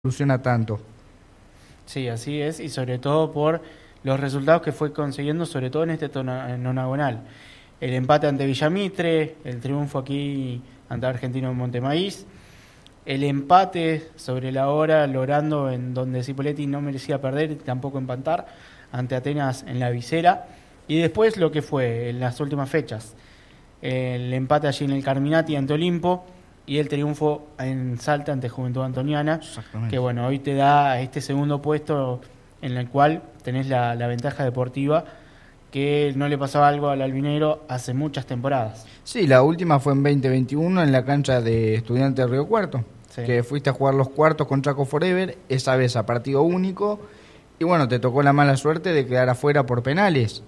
evoluciona tanto. Sí, así es, y sobre todo por los resultados que fue consiguiendo, sobre todo en este nonagonal. El empate ante Villamitre, el triunfo aquí ante Argentino en Montemaíz, el empate sobre la hora, logrando en donde Cipolletti no merecía perder y tampoco empatar, ante Atenas en la visera, y después lo que fue en las últimas fechas, el empate allí en el Carminati ante Olimpo, y el triunfo en Salta ante Juventud Antoniana, que bueno, hoy te da este segundo puesto en el cual tenés la ventaja deportiva que no le pasaba algo al albinegro hace muchas temporadas. Sí, la última fue en 2021 en la cancha de Estudiantes de Río Cuarto, sí, que fuiste a jugar los cuartos con Chaco Forever, esa vez a partido único, y bueno, te tocó la mala suerte de quedar afuera por penales,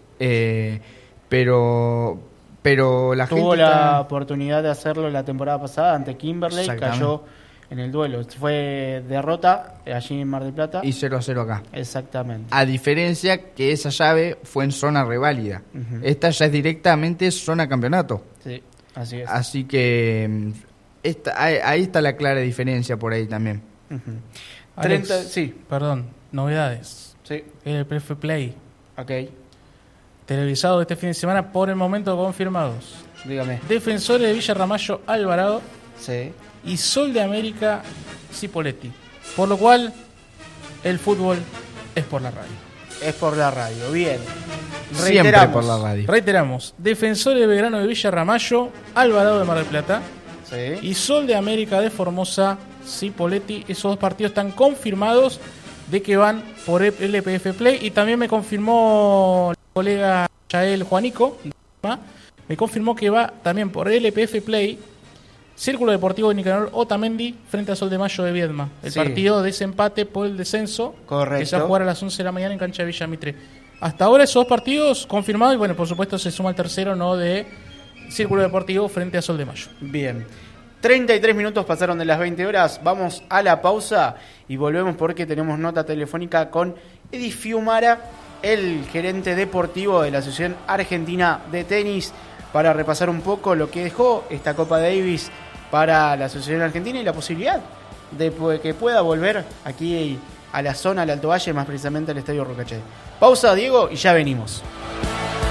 pero la gente tuvo la oportunidad de hacerlo la temporada pasada ante Kimberley, cayó en el duelo. Fue derrota allí en Mar del Plata. Y 0-0 acá. Exactamente. A diferencia que esa llave fue en zona reválida. Uh-huh. Esta ya es directamente zona campeonato. Sí, así es. Así que ahí está la clara diferencia por ahí también. Uh-huh. Alex, 30, sí. Perdón, novedades. Sí. El PF Play. Ok. Televisado este fin de semana, por el momento confirmados. Dígame. Defensores de Villa Ramallo, Alvarado. Sí. Y Sol de América, Cipolletti. Por lo cual, el fútbol es por la radio. Es por la radio, bien. Siempre por la radio. Reiteramos. Defensores de Belgrano de Villa Ramallo, Alvarado de Mar del Plata. Sí. Y Sol de América de Formosa, Cipolletti. Esos dos partidos están confirmados de que van por el LPF Play. Y también me confirmó el colega Yael Juanico, me confirmó que va también por el LPF Play, Círculo Deportivo de Nicanor Otamendi frente a Sol de Mayo de Viedma. El partido de desempate por el descenso. Correcto. Que se va a jugar a las 11 de la mañana en cancha de Villamitre. Hasta ahora esos dos partidos confirmados y bueno, por supuesto se suma el tercero, ¿no?, de Círculo Deportivo frente a Sol de Mayo. Bien. 33 minutos pasaron de las 20 horas. Vamos a la pausa y volvemos porque tenemos nota telefónica con Edi Fiumara, el gerente deportivo de la Asociación Argentina de Tenis, para repasar un poco lo que dejó esta Copa Davis para la Asociación Argentina y la posibilidad de que pueda volver aquí a la zona del Alto Valle, más precisamente al Estadio Rocachedi. Pausa, Diego, y ya venimos.